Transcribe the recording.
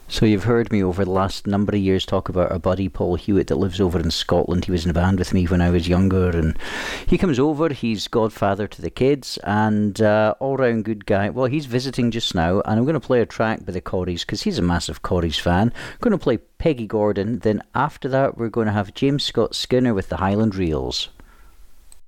So you've heard me over the last number of years talk about our buddy Paul Hewitt that lives over in Scotland. He was in a band with me when I was younger, and he comes over. He's godfather to the kids, and all-round good guy. Well, he's visiting just now, and I'm going to play a track by the Corries because he's a massive Corries fan. I'm going to play Peggy Gordon. Then after that, we're going to have James Scott Skinner with the Highland Reels.